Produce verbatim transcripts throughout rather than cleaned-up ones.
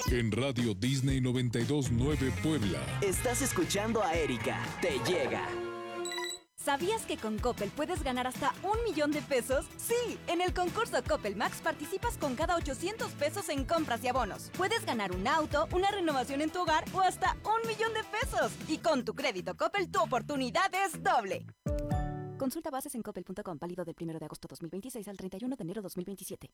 En Radio Disney noventa y dos punto nueve Puebla. Estás escuchando a Erika. Te llega. ¿Sabías que con Coppel puedes ganar hasta un millón de pesos? Sí, en el concurso Coppel Max participas con cada ochocientos pesos en compras y abonos. Puedes ganar un auto, una renovación en tu hogar o hasta un millón de pesos. Y con tu crédito Coppel, tu oportunidad es doble. Consulta bases en coppel punto com, válido del primero de agosto dos mil veintiséis al treinta y uno de enero dos mil veintisiete.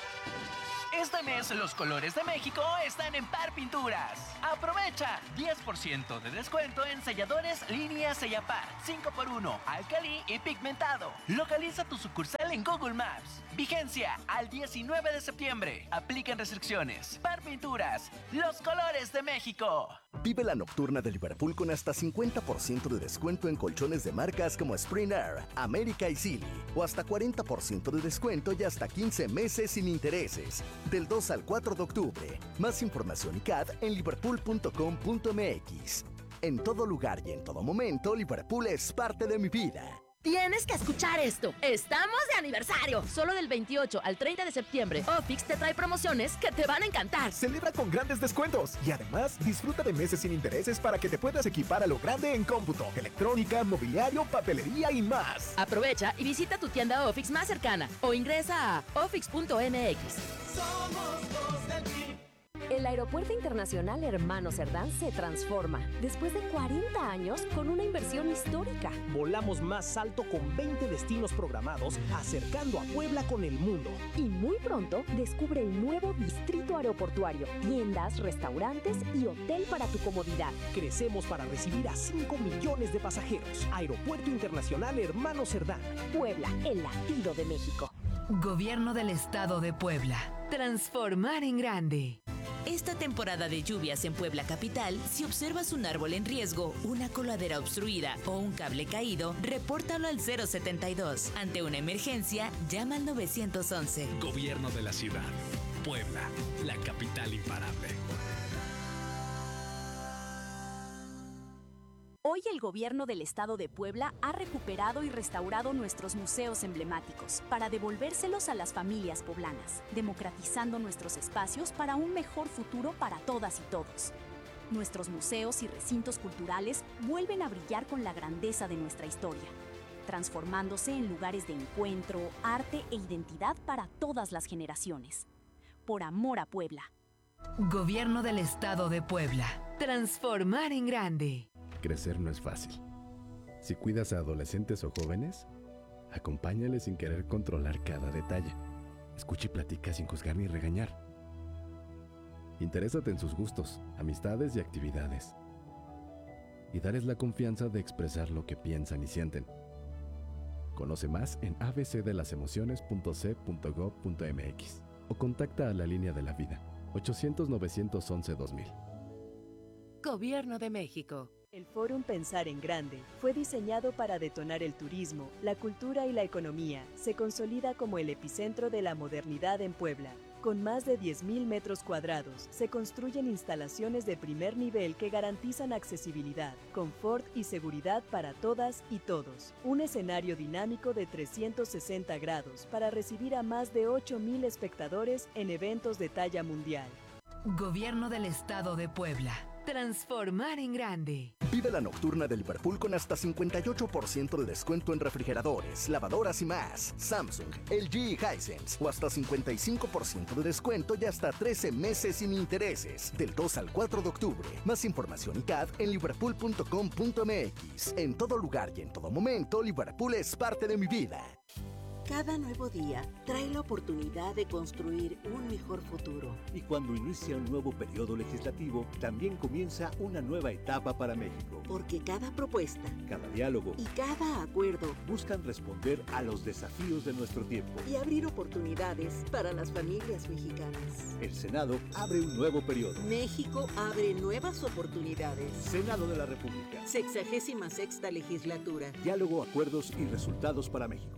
Este mes los colores de México están en Par Pinturas. Aprovecha diez por ciento de descuento en selladores línea Sellapar, cinco por uno, alcalí y pigmentado. Localiza tu sucursal en Google Maps. Vigencia al diecinueve de septiembre. Aplican restricciones. Par Pinturas, los colores de México. Vive la nocturna de Liverpool con hasta cincuenta por ciento de descuento en colchones de marcas como Spring Air, América y Silly. O hasta cuarenta por ciento de descuento y hasta quince meses sin intereses. Del dos al cuatro de octubre. Más información y C A D en liverpool punto com punto m x. En todo lugar y en todo momento, Liverpool es parte de mi vida. Tienes que escuchar esto. ¡Estamos de aniversario! Solo del veintiocho al treinta de septiembre, Office te trae promociones que te van a encantar. Celebra con grandes descuentos y además disfruta de meses sin intereses para que te puedas equipar a lo grande en cómputo, electrónica, mobiliario, papelería y más. Aprovecha y visita tu tienda Office más cercana o ingresa a office punto m x. Somos dos de ti. El Aeropuerto Internacional Hermano Cerdán se transforma después de cuarenta años con una inversión histórica. Volamos más alto con veinte destinos programados, acercando a Puebla con el mundo. Y muy pronto descubre el nuevo distrito aeroportuario, tiendas, restaurantes y hotel para tu comodidad. Crecemos para recibir a cinco millones de pasajeros. Aeropuerto Internacional Hermano Cerdán. Puebla, el latido de México. Gobierno del Estado de Puebla. Transformar en grande. Esta temporada de lluvias en Puebla Capital, si observas un árbol en riesgo, una coladera obstruida o un cable caído, repórtalo al cero setenta y dos. Ante una emergencia, llama al nueve once. Gobierno de la ciudad. Puebla, la capital imparable. Hoy el gobierno del estado de Puebla ha recuperado y restaurado nuestros museos emblemáticos para devolvérselos a las familias poblanas, democratizando nuestros espacios para un mejor futuro para todas y todos. Nuestros museos y recintos culturales vuelven a brillar con la grandeza de nuestra historia, transformándose en lugares de encuentro, arte e identidad para todas las generaciones. Por amor a Puebla. Gobierno del Estado de Puebla. Transformar en grande. Crecer no es fácil. Si cuidas a adolescentes o jóvenes, acompáñales sin querer controlar cada detalle. Escucha y platica sin juzgar ni regañar. Interésate en sus gustos, amistades y actividades. Y darles la confianza de expresar lo que piensan y sienten. Conoce más en a b c de las emociones punto c punto gob punto m x o contacta a la línea de la vida ochocientos, novecientos once, dos mil. Gobierno de México. El Fórum Pensar en Grande fue diseñado para detonar el turismo, la cultura y la economía. Se consolida como el epicentro de la modernidad en Puebla. Con más de diez mil metros cuadrados, se construyen instalaciones de primer nivel que garantizan accesibilidad, confort y seguridad para todas y todos. Un escenario dinámico de trescientos sesenta grados para recibir a más de ocho mil espectadores en eventos de talla mundial. Gobierno del Estado de Puebla. Transformar en grande. Vive la nocturna de Liverpool con hasta cincuenta y ocho por ciento de descuento en refrigeradores, lavadoras y más. Samsung, L G y Hisense. O hasta cincuenta y cinco por ciento de descuento y hasta trece meses sin intereses. Del dos al cuatro de octubre. Más información y C A D en liverpool punto com punto m x. En todo lugar y en todo momento, Liverpool es parte de mi vida. Cada nuevo día trae la oportunidad de construir un mejor futuro. Y cuando inicia un nuevo periodo legislativo, también comienza una nueva etapa para México. Porque cada propuesta, cada diálogo y cada acuerdo buscan responder a los desafíos de nuestro tiempo y abrir oportunidades para las familias mexicanas. El Senado abre un nuevo periodo. México abre nuevas oportunidades. Senado de la República. Sexagésima sexta legislatura. Diálogo, acuerdos y resultados para México.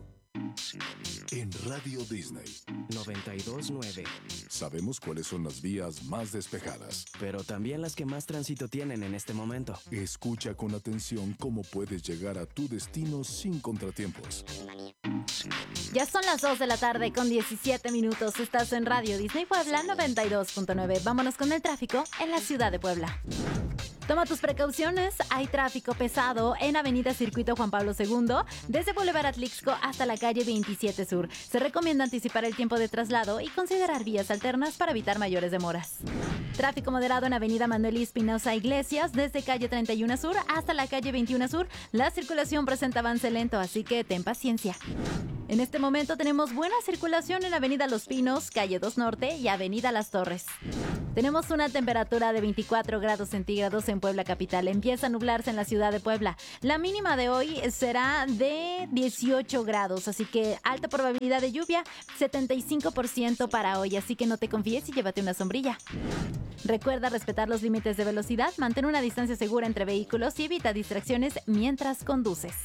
En Radio Disney noventa y dos punto nueve. Sabemos cuáles son las vías más despejadas, pero también las que más tránsito tienen en este momento. Escucha con atención cómo puedes llegar a tu destino sin contratiempos. Ya son las dos de la tarde con diecisiete minutos. Estás en Radio Disney Puebla noventa y dos punto nueve. Vámonos con el tráfico en la ciudad de Puebla. Toma tus precauciones, hay tráfico pesado en Avenida Circuito Juan Pablo segundo, desde Boulevard Atlixco hasta la calle veintisiete Sur. Se recomienda anticipar el tiempo de traslado y considerar vías alternas para evitar mayores demoras. Tráfico moderado en Avenida Manuel Espinosa Iglesias, desde calle treinta y uno Sur hasta la calle veintiuno Sur. La circulación presenta avance lento, así que ten paciencia. En este momento tenemos buena circulación en Avenida Los Pinos, calle dos Norte y Avenida Las Torres. Tenemos una temperatura de veinticuatro grados centígrados en Puebla capital. Empieza a nublarse en la ciudad de Puebla. La mínima de hoy será de dieciocho grados, así que alta probabilidad de lluvia, setenta y cinco por ciento para hoy, así que no te confíes y llévate una sombrilla. Recuerda respetar los límites de velocidad, mantén una distancia segura entre vehículos y evita distracciones mientras conduces.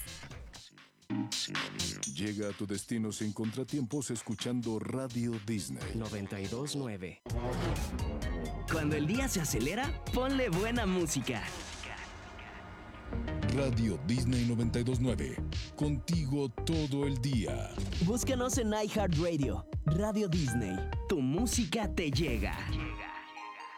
Llega a tu destino sin contratiempos escuchando Radio Disney noventa y dos punto nueve. Cuando el día se acelera, ponle buena música. Radio Disney noventa y dos punto nueve. Contigo todo el día. Búscanos en iHeartRadio. Radio Disney. Tu música te llega.